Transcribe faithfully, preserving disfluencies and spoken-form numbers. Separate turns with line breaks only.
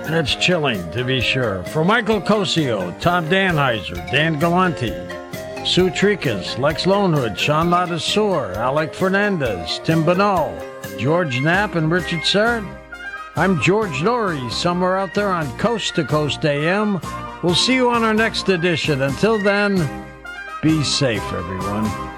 It's chilling, to be sure. For Michael Cosio, Todd Danheiser, Dan Galante, Sue Tricas, Lex Lonehood, Sean Ladassour, Alec Fernandez, Tim Bonneau, George Knapp, and Richard Serrett, I'm George Norrie, somewhere out there on Coast to Coast A M. We'll see you on our next edition. Until then, be safe, everyone.